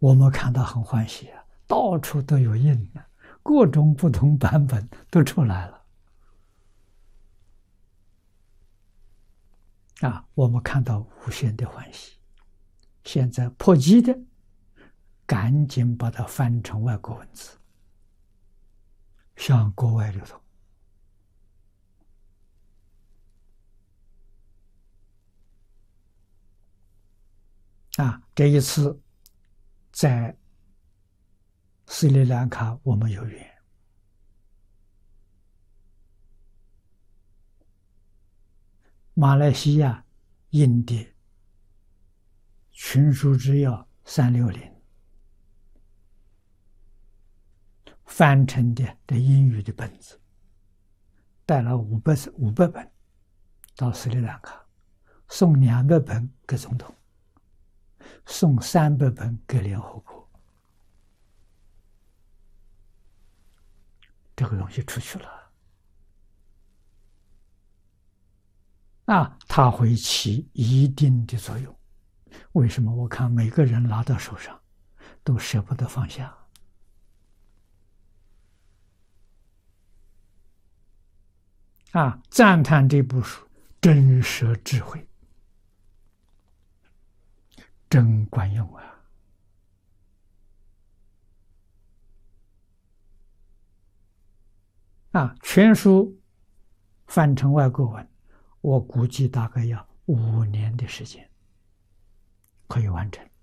我们看到很欢喜啊，到处都有印呢，各种不同版本都出来了啊，我们看到无限的欢喜。现在迫急的，赶紧把它翻成外国文字，向国外流通。啊，这一次在斯里兰卡我们有缘，马来西亚、印地群书之要360翻成的英语的本子，带了500本到斯里兰卡，送200本给总统，送300本给联合国。这个东西出去了啊，它会起一定的作用。为什么？我看每个人拿到手上都舍不得放下啊！赞叹这部书真舍智慧，真管用啊！啊，全书翻成外国文，我估计大概要5年的时间可以完成。